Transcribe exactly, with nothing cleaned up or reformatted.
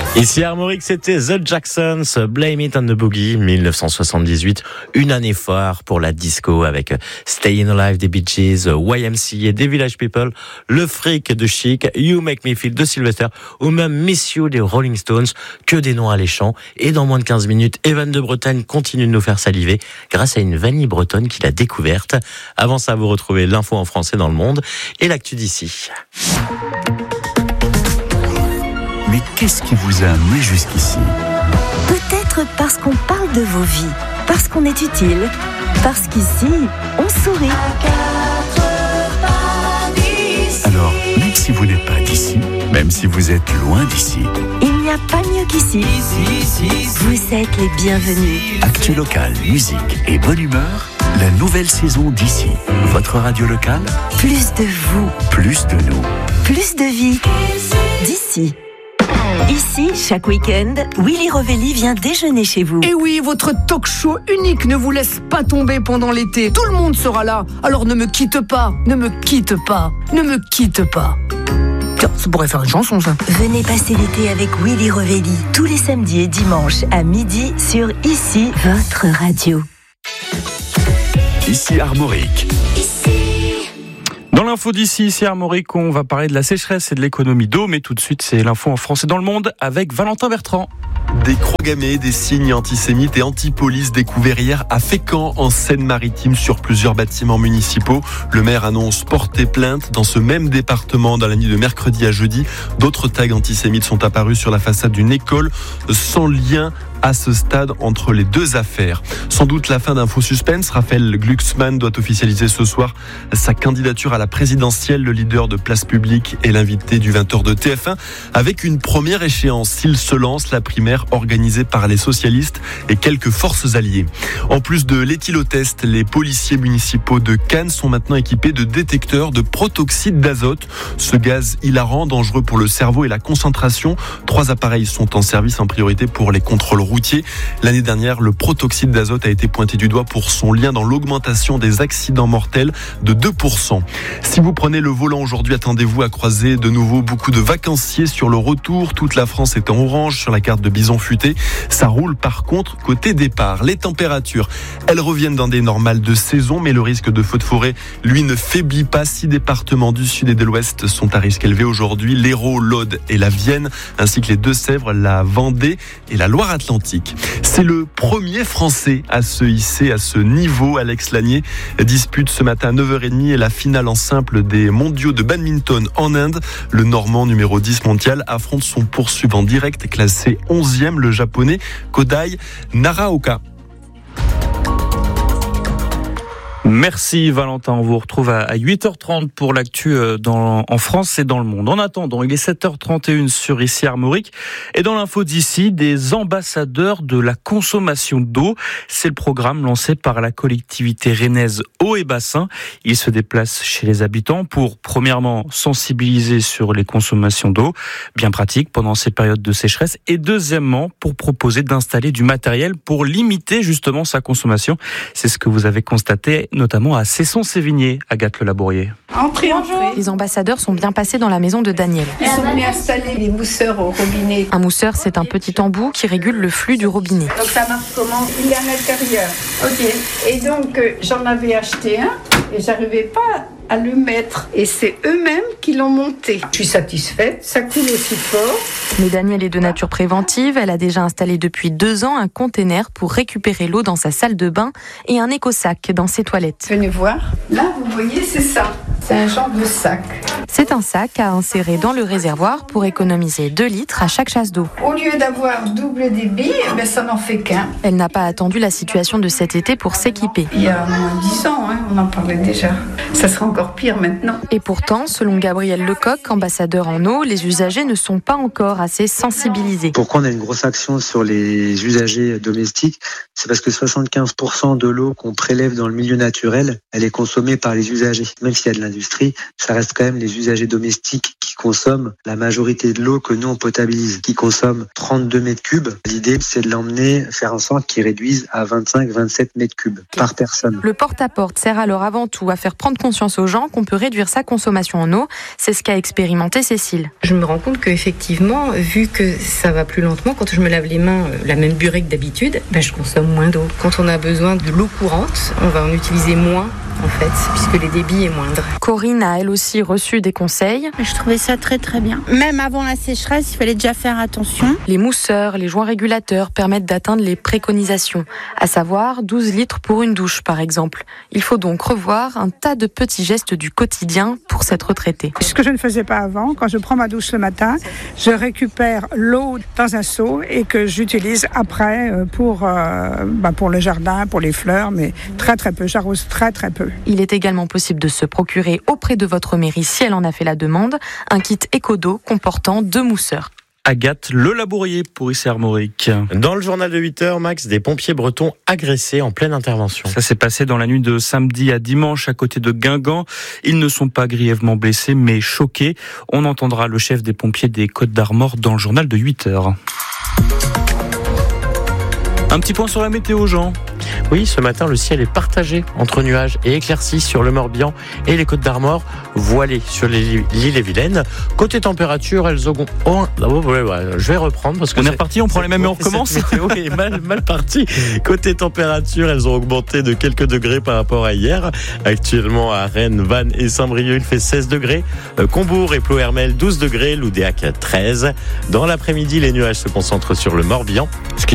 Ici Armorique, c'était The Jacksons, Blame It on the Boogie, dix-neuf cent soixante-dix-huit, une année phare pour la disco avec Stayin' Alive des Bee Gees, Y M C A des Village People, Le Freak de Chic, You Make Me Feel de Sylvester ou même Miss You des Rolling Stones, que des noms alléchants. Et dans moins de quinze minutes, Evan de Bretagne continue de nous faire saliver grâce à une vanille bretonne qu'il a découverte. Avant ça, vous retrouvez l'info en français dans le monde et l'actu d'ici. Mais qu'est-ce qui vous a amené jusqu'ici ? Peut-être parce qu'on parle de vos vies, parce qu'on est utile, parce qu'ici, on sourit. Alors, même si vous n'êtes pas d'ici, même si vous êtes loin d'ici, il n'y a pas mieux qu'ici. Vous êtes les bienvenus. Actu local, musique et bonne humeur, la nouvelle saison d'ici. Votre radio locale, Plus de vous, plus de nous. plus de vie. D'ici. Ici, chaque week-end, Willy Rovelli vient déjeuner chez vous. Et oui, votre talk show unique ne vous laisse pas tomber pendant l'été. Tout le monde sera là. Alors ne me quitte pas, ne me quitte pas, ne me quitte pas. Tiens, ça pourrait faire une chanson, ça. Venez passer l'été avec Willy Rovelli tous les samedis et dimanches à midi sur Ici, votre radio. Ici Armorique. Dans l'info d'ici, ici Armorique, on va parler de la sécheresse et de l'économie d'eau, mais tout de suite, c'est l'info en français dans le monde avec Valentin Bertrand. Des croix gammées, des signes antisémites et anti-police découverts hier à Fécamp, en Seine-Maritime, sur plusieurs bâtiments municipaux. Le maire annonce porter plainte. Dans ce même département, dans la nuit de mercredi à jeudi, d'autres tags antisémites sont apparus sur la façade d'une école, sans lien à ce stade entre les deux affaires. Sans doute la fin d'un faux suspense. Raphaël Glucksmann doit officialiser ce soir sa candidature à la présidentielle. Le leader de Place Publique est l'invité du vingt heures de T F un avec une première échéance. S'il se lance, la primaire organisée par les socialistes et quelques forces alliées. En plus de l'éthylotest, les policiers municipaux de Cannes sont maintenant équipés de détecteurs de protoxyde d'azote. Ce gaz hilarant, dangereux pour le cerveau et la concentration. Trois appareils sont en service en priorité pour les contrôles routiers. L'année dernière, le protoxyde d'azote a été pointé du doigt pour son lien dans l'augmentation des accidents mortels de deux pour cent. Si vous prenez le volant aujourd'hui, attendez-vous à croiser de nouveau beaucoup de vacanciers sur le retour. Toute la France est en orange sur la carte de Bison Futé. Ça roule par contre côté départ. Les températures, elles reviennent dans des normales de saison, mais le risque de feux de forêt, lui, ne faiblit pas. Six départements du sud et de l'ouest sont à risque élevé aujourd'hui. L'Hérault, l'Aude et la Vienne, ainsi que les Deux-Sèvres, la Vendée et la Loire-Atlantique. C'est le premier Français à se hisser à ce niveau. Alex Lanier dispute ce matin à neuf heures trente la finale en simple des mondiaux de badminton en Inde. Le Normand numéro dix mondial affronte son poursuivant direct classé onzième, le Japonais Kodai Naraoka. Merci Valentin, on vous retrouve à huit heures trente pour l'actu dans, en France et dans le monde. En attendant, il est sept heures trente et une sur Ici Armorique et dans l'info d'ici, des ambassadeurs de la consommation d'eau. C'est le programme lancé par la collectivité rennaise Eau et Bassin. Ils se déplacent chez les habitants pour, premièrement, sensibiliser sur les consommations d'eau, bien pratique pendant ces périodes de sécheresse, et deuxièmement, pour proposer d'installer du matériel pour limiter justement sa consommation. C'est ce que vous avez constaté notamment à Cesson-Sévigné, Agathe Le Labourier. Entrez, entrez. Les ambassadeurs sont bien passés dans la maison de Daniel. Ils sont venus installer les mousseurs au robinet. Un mousseur, c'est un petit embout qui régule le flux du robinet. Donc ça marche comment? Il est à l'intérieur. Ok. Et donc euh, j'en avais acheté un et j'arrivais pas à le mettre. Et c'est eux-mêmes qui l'ont monté. Je suis satisfaite. Ça coule aussi fort. Mais Daniel est de nature préventive. Elle a déjà installé depuis deux ans un container pour récupérer l'eau dans sa salle de bain et un éco-sac dans ses toilettes. Venez voir. Là, vous voyez, c'est ça. C'est un genre de sac. C'est un sac à insérer dans le réservoir pour économiser deux litres à chaque chasse d'eau. Au lieu d'avoir double débit, ben ça n'en fait qu'un. Elle n'a pas attendu la situation de cet été pour s'équiper. Il y a moins dix ans, hein, on en parlait déjà. Ça sera encore pire maintenant. Et pourtant, selon Gabriel Lecoq, ambassadeur en eau, les usagers ne sont pas encore assez sensibilisés. Pourquoi on a une grosse action sur les usagers domestiques? C'est parce que soixante-quinze pour cent de l'eau qu'on prélève dans le milieu naturel, elle est consommée par les usagers. Même s'il y a de l'industrie, ça reste quand même les usagers domestiques qui consomme la majorité de l'eau que nous on potabilise, qui consomme trente-deux mètres cubes. L'idée, c'est de l'emmener, faire en sorte qu'il réduise à vingt-cinq à vingt-sept mètres cubes par personne. Le porte-à-porte sert alors avant tout à faire prendre conscience aux gens qu'on peut réduire sa consommation en eau. C'est ce qu'a expérimenté Cécile. Je me rends compte qu'effectivement, vu que ça va plus lentement, quand je me lave les mains, la même burée que d'habitude, ben je consomme moins d'eau. Quand on a besoin de l'eau courante, on va en utiliser moins, en fait, puisque les débits est moindre. Corinne a elle aussi reçu des conseils. Je trouvais ça très très bien. Même avant la sécheresse, il fallait déjà faire attention. Les mousseurs, les joints régulateurs permettent d'atteindre les préconisations, à savoir douze litres pour une douche par exemple. Il faut donc revoir un tas de petits gestes du quotidien pour cette retraitée. Ce que je ne faisais pas avant, quand je prends ma douche le matin, je récupère l'eau dans un seau et que j'utilise après pour, euh, bah pour le jardin, pour les fleurs, mais très très peu, j'arrose très très peu. Il est également possible de se procurer auprès de votre mairie, si elle en a fait la demande, un kit éco-d'eau comportant deux mousseurs. Agathe Le Labourier pour Ici Armorique. Dans le journal de huit heures, Max, des pompiers bretons agressés en pleine intervention. Ça s'est passé dans la nuit de samedi à dimanche à côté de Guingamp. Ils ne sont pas grièvement blessés mais choqués. On entendra le chef des pompiers des Côtes-d'Armor dans le journal de huit heures. Un petit point sur la météo, Jean. Oui, ce matin, le ciel est partagé entre nuages et éclaircies sur le Morbihan et les Côtes-d'Armor, voilées sur l'île-et-Vilaine. Côté température, elles augmentent. Oh, ouais, ouais, je vais reprendre parce que on est reparti, on prend les mêmes et on recommence. Cette météo est mal, mal partie. Côté température, elles ont augmenté de quelques degrés par rapport à hier. Actuellement, à Rennes, Vannes et Saint-Brieuc, il fait seize degrés. Combourg et Ploërmel, douze degrés. Loudéac, treize. Dans l'après-midi, les nuages se concentrent sur le Morbihan. Ce qui